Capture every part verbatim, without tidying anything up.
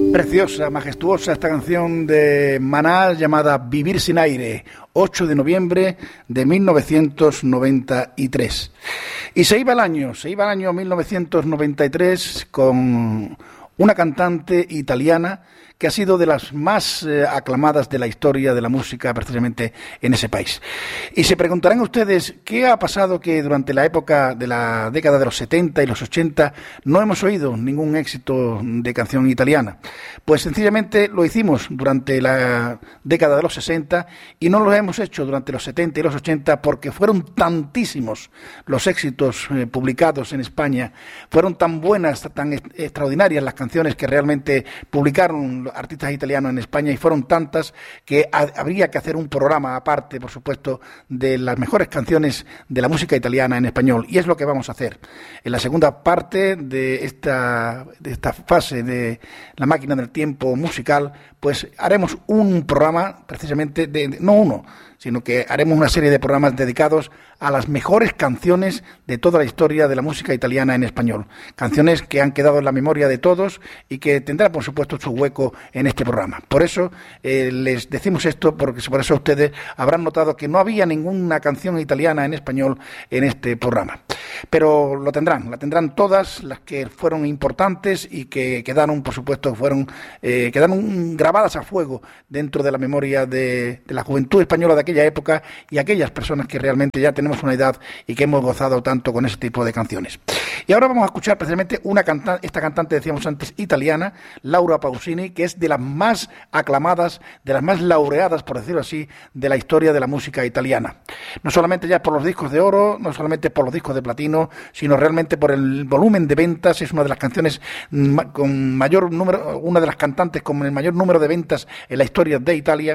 Preciosa, majestuosa esta canción de Maná llamada Vivir sin aire, ocho de noviembre de mil novecientos noventa y tres. Y se iba el año, se iba el año mil novecientos noventa y tres con una cantante italiana que ha sido de las más eh, aclamadas de la historia de la música, precisamente en ese país. Y se preguntarán ustedes, ¿qué ha pasado que durante la época de la década de los setenta y los ochenta no hemos oído ningún éxito de canción italiana? Pues sencillamente lo hicimos durante la década de los sesenta y no lo hemos hecho durante los setenta y los ochenta porque fueron tantísimos los éxitos eh, publicados en España, fueron tan buenas, tan est- extraordinarias las canciones que realmente publicaron artistas italianos en España y fueron tantas que ha, habría que hacer un programa aparte, por supuesto, de las mejores canciones de la música italiana en español, y es lo que vamos a hacer. En la segunda parte de esta, de esta fase de la máquina del tiempo musical, pues haremos un programa precisamente, de, de no uno, sino que haremos una serie de programas dedicados a las mejores canciones de toda la historia de la música italiana en español. Canciones que han quedado en la memoria de todos y que tendrá, por supuesto, su hueco en este programa. Por eso eh, les decimos esto, porque por eso ustedes habrán notado que no había ninguna canción italiana en español en este programa. Pero lo tendrán, la tendrán todas las que fueron importantes y que quedaron, por supuesto, fueron eh, quedaron grabadas a fuego dentro de la memoria de, de la juventud española de aquella época y aquellas personas que realmente ya tenemos una edad y que hemos gozado tanto con ese tipo de canciones. Y ahora vamos a escuchar precisamente una canta- esta cantante, decíamos antes, italiana, Laura Pausini, que es de las más aclamadas, de las más laureadas, por decirlo así, de la historia de la música italiana. No solamente ya por los discos de oro, no solamente por los discos de platino, sino realmente por el volumen de ventas. Es una de las canciones ma- con mayor número, una de las cantantes con el mayor número de ventas en la historia de Italia,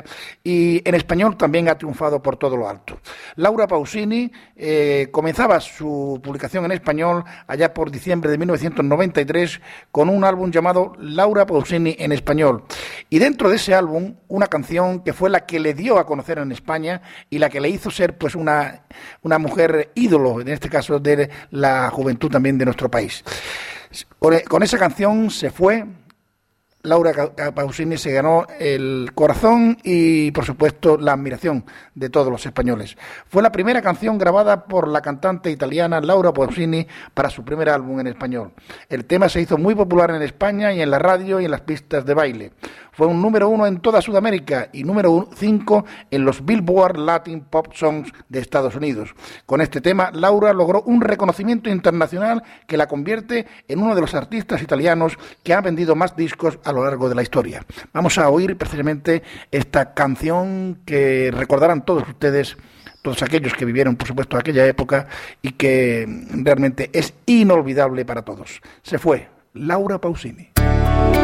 y en español también ha triunfado por todo lo alto. Laura Pausini eh, comenzaba su publicación en español allá por diciembre de mil novecientos noventa y tres con un álbum llamado Laura Pausini en español, y dentro de ese álbum una canción que fue la que le dio a conocer en España y la que le hizo ser pues una, una mujer ídolo, en este caso de la juventud también de nuestro país. Con, con esa canción se fue Laura Pausini, se ganó el corazón y, por supuesto, la admiración de todos los españoles. Fue la primera canción grabada por la cantante italiana Laura Pausini para su primer álbum en español. El tema se hizo muy popular en España y en la radio y en las pistas de baile. Fue un número uno en toda Sudamérica y número cinco en los Billboard Latin Pop Songs de Estados Unidos. Con este tema, Laura logró un reconocimiento internacional que la convierte en uno de los artistas italianos que han vendido más discos a lo largo de la historia. Vamos a oír precisamente esta canción que recordarán todos ustedes, todos aquellos que vivieron, por supuesto, aquella época y que realmente es inolvidable para todos. Se fue Laura Pausini.